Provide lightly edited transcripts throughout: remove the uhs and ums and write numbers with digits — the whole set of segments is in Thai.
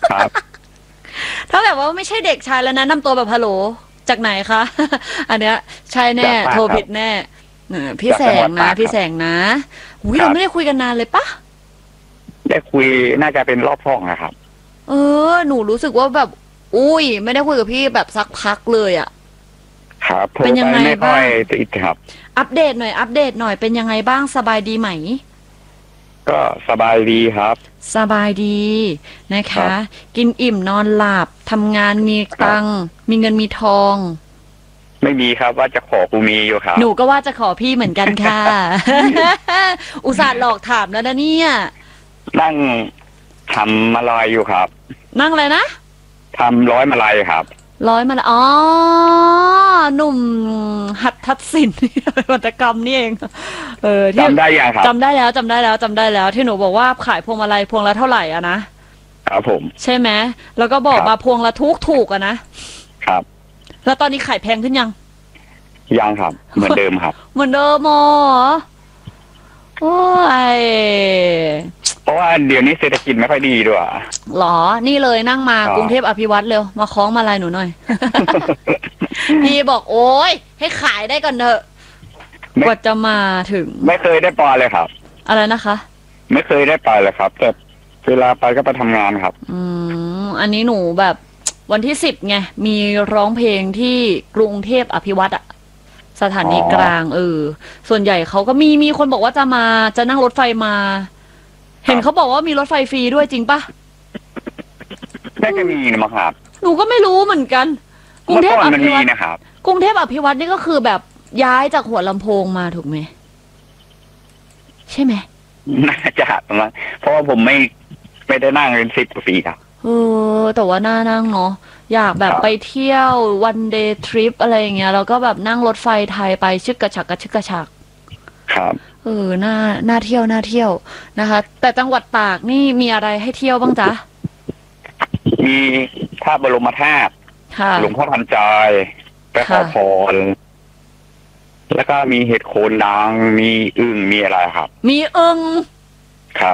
ครับถ้าแบบว่าไม่ใช่เด็กชายแล้วนะนำตัวแบบฮัลโหลจากไหนคะ อันเนี้ยใช่แน่จากตาโทรกครับผิดแน่พี่แสจากจังหวังนะพี่ดตากครับแสงนะอุ้ยครับเราไม่ได้คุยกันนานเลยปะได้คุยน่าจะเป็นรอบห้องนะครับเออหนูรู้สึกว่าแบบอุ้ยไม่ได้คุยกับพี่แบบสักพักเลยอะครับโทรไปเป็นยังไงไม่ค่อยบ้างติดครับอัปเดตหน่อยอัปเดตหน่อยเป็นยังไงบ้างสบายดีไหมก็สบายดีครับสบายดีนะครัคะบกินอิ่มนอนหลับทำงานมีครับตังค์มีเงินมีทองไม่มีครับว่าจะขอกูมีอยู่ครับหนูก็ว่าจะขอพี่เหมือนกันค่ะ อุตส่าห์หลอกถามแล้วนะเนี่ยนั่งทำมาลายอยู่ครับนั่งเลยนะทำร้อยมาลายครับร้อยมาละอ๋อหนุ่มหัตถศิลป์ วัตกรรมนี่เองที่จำได้ยังครับจำได้แล้วจำได้แล้วจำได้แล้วที่หนูบอกว่าขายพวงมาลัยพวงละเท่าไหร่อะนะครับผมใช่ไหมแล้วก็บอกครับมาพวงละถูกอะนะครับแล้วตอนนี้ขายแพงขึ้นยังยังครับเหมือนเดิมครับเหมือนเดิมมอโอ้ยเพราะว่าเดี๋ยวนี้เศรษฐกิจไม่ค่อยดีด้วยหรอนี่เลยนั่งมาครับกรุงเทพอภิวัตรเร็วมาคล้องมาลายหนูหน่อย พี่บอกโอ้ยให้ขายได้ก่อนเถอะไม่กว่าจะมาถึงไม่เคยได้ไปเลยครับอะไรนะคะไม่เคยได้ไปเลยครับแต่เวลาไปก็ไปทำงานครับอือันนี้หนูแบบวันที่10ไงมีร้องเพลงที่กรุงเทพอภิวัตรอะสถานีกลางส่วนใหญ่เขาก็มีคนบอกว่าจะนั่งรถไฟมา เห็นเขาบอกว่ามีรถไฟฟรีด้วยจริงปะน่าจะมีนะครับหนูก็ไม่รู้เหมือนกันกรุงเมื่อเทพก่อนอมันมีภิวัตรนะครับกรุงเทพอภิวัตรนี่ก็คือแบบย้ายจากหัวลำโพงมาถูกไหมใช่ไหมน่าจะประมาณเพราะว่าผมไม่ได้นั่งเป็น10 ปีครับแต่ว่าน่านั่งเนาะอยากแบบครับไปเที่ยววันเดย์ทริปอะไรอย่างเงี้ยแล้วก็แบบนั่งรถไฟไทยไปชึกกระฉักกระชึกกระฉักครับน่าเที่ยวน่าเที่ยวนะคะ แต่จังหวัดตากนี่มีอะไรให้เที่ยวบ้างจ๊ะมีพระบรมธาตุค่ะหลวงพ่อทันใจไปขอพรแล้วก็มีเห็ดโคนดังมีอึ่งมีอะไรครับมีอึงครับ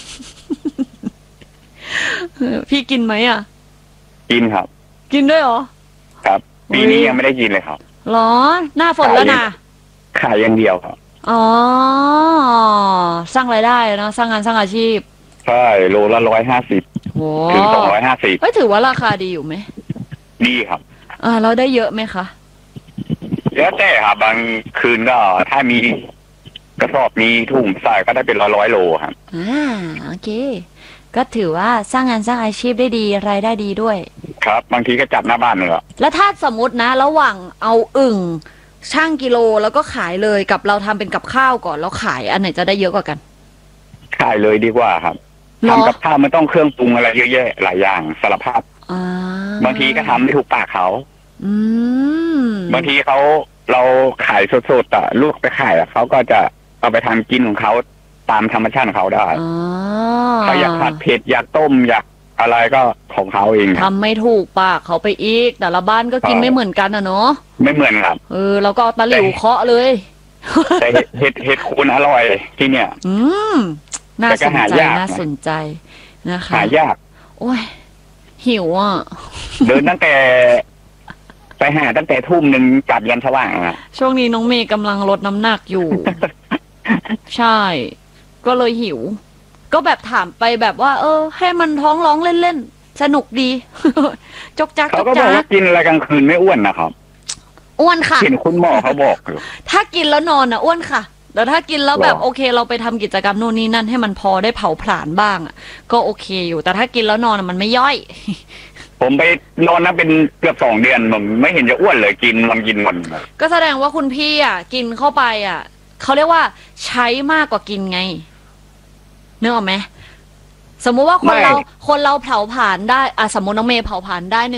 พี่กินไหมอ่ะกินครับกินด้วยเหรอครับ ปีนี้ยังไม่ได้กินเลยครับหรอหน้าฝนแล้วนะขายอย่างเดียวครับอ๋อสร้างรายได้เนาะสร้างงานสร้างอาชีพใช่โลละ150 โหถึง250 เฮ้ยถือว่าราคาดีอยู่ไหมดีครับเราได้เยอะไหมคะแล้วแต่ครับบางคืนก็ถ้ามีกระสอบมีถุงใส่ก็ได้เป็นร้อยโลครับโอเคก็ถือว่าสร้างงานสร้างอาชีพได้ดีรายได้ดีด้วยครับบางทีก็จับหน้าบ้านเลยครับแล้วถ้าสมมตินะระหว่างเอาอึ่งช่างกิโลแล้วก็ขายเลยกับเราทำเป็นกับข้าวก่อนแล้วขายอันไหนจะได้เยอะกว่ากันขายเลยดีกว่าครับทำกับข้าวมันต้องเครื่องปรุงอะไรเยอะแยะหลายอย่างสารพัดบางทีก็ทำไม่ถูกปากเขาบางทีเราขายสดๆลูกไปขายเขาก็จะเอาไปทำกินของเขาตามธรรมชาติของเขาได้เขาอยากผัดเผ็ดอยากต้มอยากอะไรก็ของเขาเองทำไม่ถูกปากเขาไปอีกแต่ละบ้านก็กินไม่เหมือนกันเนาะไม่เหมือนครับเราก็เอาตะหลิวเคาะเลยแต่เห็ดคูนอร่อยที่เนี่ยน่าสนใจน่าสนใจนะคะหายากโอ้ยหิวอ่ะเดินตั้งแต่ไปหาตั้งแต่ทุ่มหนึ่งกลับยันสว่างอ่ะช่วงนี้น้องเมย์กำลังลดน้ำหนักอยู่ ใช่ ก็เลยหิว ก็แบบถามไปแบบว่า ให้มันท้องร้องเล่นๆสนุกดี จกจักเขาก็บอกว่ากินอะไรกลางคืนไม่อ้วนนะครับอ้วนค่ะเห็นคุณหมอเขาบอกอยู่ถ้ากินแล้วนอนอ้วนค่ะแต่ถ้ากินแล้วแบบโอเคเราไปทำกิจกรรมโน่นนี่นั่นให้มันพอได้เผาผลาญบ้างก็โอเคอยู่แต่ถ้ากินแล้วนอนมันไม่ย่อยผมไปนอนนะเป็นเกือบ2 เดือนผมไม่เห็นจะอ้วนเลยกินมันก็แสดงว่าคุณพี่กินเข้าไปเขาเรียกว่าใช้มากกว่ากินไงนึกออกไหมสมมุติว่าคนเราเผาผลาญได้สมมติน้องเมย์เผาผลาญได้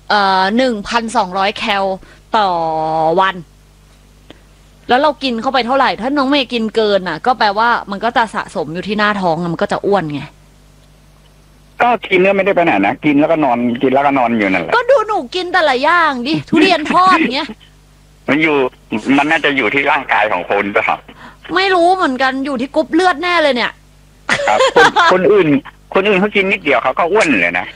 1,200 แคลต่อวันแล้วเรากินเข้าไปเท่าไหร่ถ้าน้องเมย์กินเกินก็แปลว่ามันก็จะสะสมอยู่ที่หน้าท้องมันก็จะอ้วนไงก็กินก็ไม่ได้ไปไหนนะกินแล้วก็นอนกินแล้วก็นอนอยู่นั่นแหละก็ดูหนูกินแต่ละอย่างดิทุเรียนทอดเงี้ยมันน่าจะอยู่ที่ร่างกายของคนด้วยครับไม่รู้เหมือนกันอยู่ที่กรุ๊ปเลือดแน่เลยเนี่ยครับคนอื่นเขากินนิดเดียวเขาก็อ้วนเลยนะ